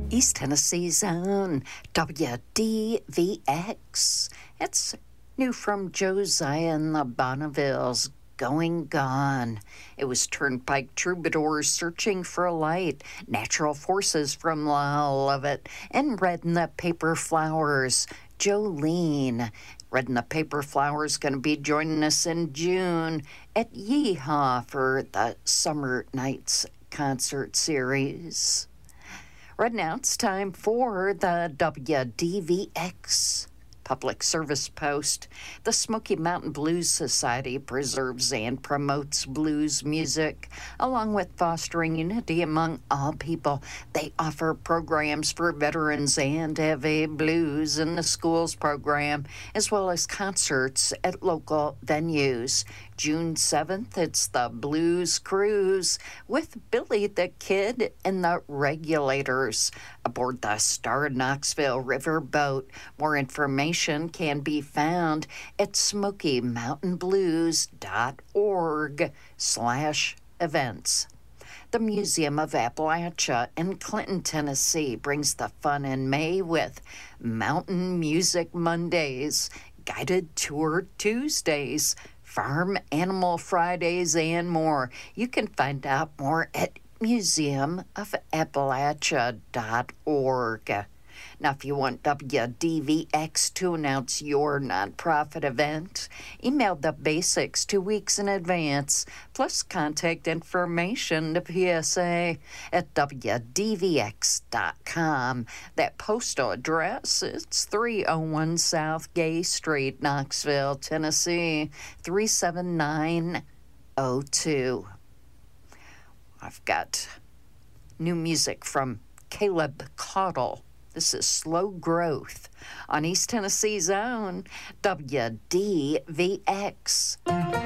East Tennessee's own WDVX. It's new from Josiah and the Bonnevilles, Going Gone. It was Turnpike Troubadours searching for a light, Natural Forces from La Lovett, and Red in the Paper Flowers, Jolene. Red in the Paper Flowers going to be joining us in June at Yeehaw for the Summer Nights concert series. Right now it's time for the WDVX Public Service Post. The Smoky Mountain Blues Society preserves and promotes blues music, along with fostering unity among all people. They offer programs for veterans and have a Blues in the Schools program, as well as concerts at local venues. June 7th, it's the Blues Cruise with Billy the Kid and the Regulators aboard the Star Knoxville Riverboat. More information can be found at SmokyMountainBlues.org/events. The Museum of Appalachia in Clinton, Tennessee brings the fun in May with Mountain Music Mondays, Guided Tour Tuesdays, Farm Animal Fridays, and more. You can find out more at museumofappalachia.org. Now, if you want WDVX to announce your nonprofit event, email the basics 2 weeks in advance, plus contact information to PSA at WDVX.com. That postal address, it's 301 South Gay Street, Knoxville, Tennessee, 37902. I've got new music from Caleb Caudle. This is Slow Growth on East Tennessee's own WDVX.